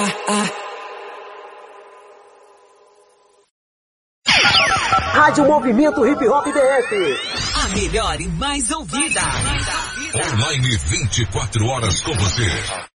Rádio Movimento Hip Hop BF. A melhor e mais ouvida. Online 24 horas com você.